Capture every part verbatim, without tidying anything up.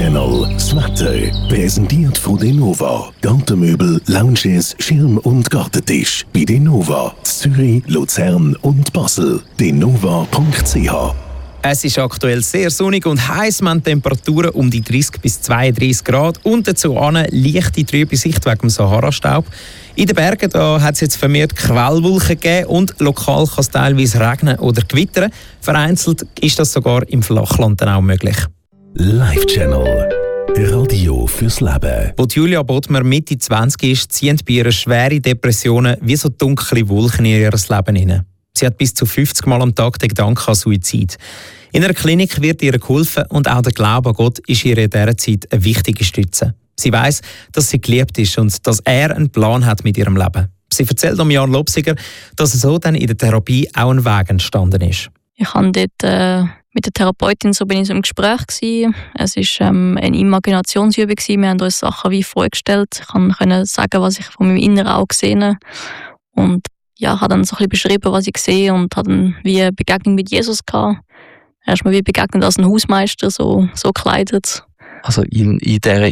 Channel. Das Wetter präsentiert von Denova. Gartenmöbel, Lounges, Schirm- und Gartentisch. Bei Denova, Zürich, Luzern und Basel. denova punkt c h. Es ist aktuell sehr sonnig und heiß. Wir haben Temperaturen um die dreißig bis zweiunddreißig Grad und dazu eine leichte trübe Sicht wegen dem Sahara-Staub. In den Bergen da hat es jetzt vermehrt Quellwolken gegeben und lokal kann es teilweise regnen oder gewittern. Vereinzelt ist das sogar im Flachland dann auch möglich. Live Channel. Radio fürs Leben. Als Julia Bodmer Mitte zwanzig ist, ziehen bei ihr schwere Depressionen wie so dunkle Wolken in ihr Leben hinein. Sie hat bis zu fünfzig Mal am Tag den Gedanken an Suizid. In einer Klinik wird ihr geholfen und auch der Glaube an Gott ist ihr in dieser Zeit eine wichtige Stütze. Sie weiss, dass sie geliebt ist und dass er einen Plan hat mit ihrem Leben. Sie erzählt am Jan Lobsiger, dass so dann in der Therapie auch ein Weg entstanden ist. Ich habe dort äh, mit der Therapeutin so bin ich so im Gespräch gewesen. Es war ähm, eine Imaginationsübung gewesen. Wir haben uns Sachen wie vorgestellt. Ich konnte sagen, was ich von meinem inneren Auge gesehen und ja, habe dann so ein bisschen beschrieben, was ich sehe und hatte dann wie eine Begegnung mit Jesus gehabt. Erstmal wie begegnet als ein Hausmeister, so, so gekleidet. Also in, in dieser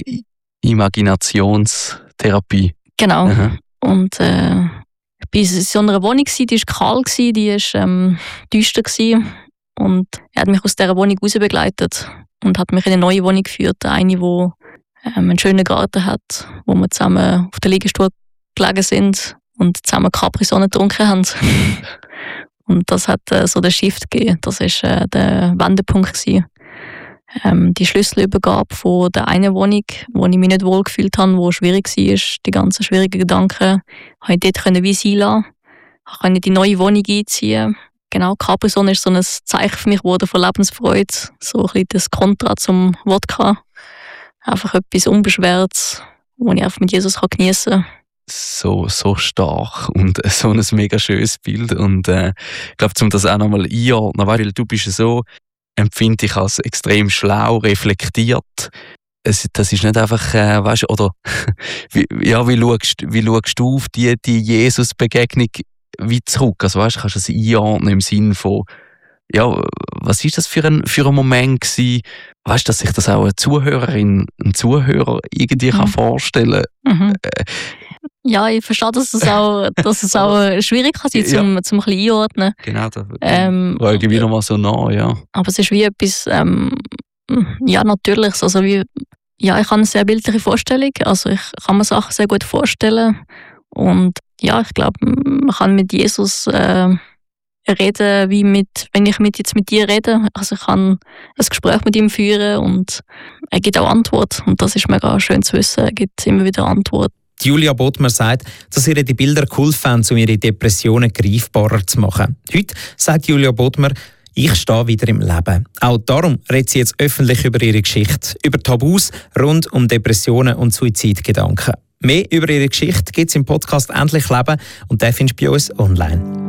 Imaginationstherapie? Genau. Aha. Und äh, ich war in so einer Wohnung, die war kalt, die war ähm, düster. Und er hat mich aus dieser Wohnung raus begleitet und hat mich in eine neue Wohnung geführt. Eine, die ähm, einen schönen Garten hat, wo wir zusammen auf der Liegestuhl gelegen sind und zusammen Capri-Sonne getrunken haben. Und das hat äh, so den Shift gegeben. Das war äh, der Wendepunkt gewesen. Ähm, die Schlüsselübergabe von der einen Wohnung, wo ich mich nicht wohl gefühlt habe, wo schwierig war, die ganzen schwierigen Gedanken, konnte ich dort wie sein lassen. Ich konnte die neue Wohnung einziehen. Genau, Capri-Sonne ist so ein Zeichen für mich geworden von Lebensfreude. So ein bisschen das Kontra zum Wodka. Einfach etwas Unbeschwertes, das ich einfach mit Jesus geniessen kann. So, so stark und so ein mega schönes Bild. Und äh, ich glaube, um das auch nochmal einordnen, weil du bist so, empfinde ich als extrem schlau, reflektiert. Es, das ist nicht einfach, äh, weißt du, oder wie, ja, wie schaust, wie schaust du auf die, die Jesus-Begegnung wie zurück? Also weißt du, kannst du das einordnen im Sinn von, ja, was ist das für ein, für ein Moment gewesen? Weißt du, dass sich das auch eine Zuhörerin, ein Zuhörer irgendwie mhm. kann vorstellen kann? Mhm. Äh, Ja, ich verstehe, dass es auch, dass es auch schwierig kann sein, zum, ja. zum ein bisschen einordnen. Genau, da ähm, war irgendwie noch mal so nah, ja. Aber es ist wie etwas, ähm, ja, Natürliches. Also wie, ja, ich habe eine sehr bildliche Vorstellung. Also ich kann mir Sachen sehr gut vorstellen. Und ja, ich glaube, man kann mit Jesus äh, reden, wie mit, wenn ich mit, jetzt mit dir rede. Also ich kann ein Gespräch mit ihm führen und er gibt auch Antwort. Und das ist mega schön zu wissen. Er gibt immer wieder Antwort. Julia Bodmer sagt, dass ihr die Bilder geholfen haben, um ihre Depressionen greifbarer zu machen. Heute sagt Julia Bodmer, ich stehe wieder im Leben. Auch darum redet sie jetzt öffentlich über ihre Geschichte, über Tabus rund um Depressionen und Suizidgedanken. Mehr über ihre Geschichte gibt es im Podcast «Endlich Leben» und den findest du bei uns online.